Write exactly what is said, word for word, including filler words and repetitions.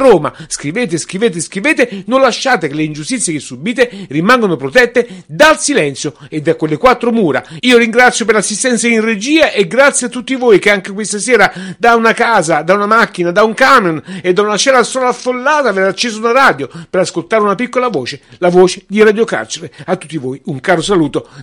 Roma. Scrivete, scrivete, scrivete, non lasciate che le ingiustizie che subite rimangano protette dal silenzio e da quelle quattro mura. Io ringrazio per l'assistenza in regia e grazie a tutti voi che anche questa sera da una casa, da una macchina, da un camion e da una cella sovraffollata aver acceso una radio per ascoltare una piccola voce, la voce di Radio Carcere. A tutti voi un caro saluto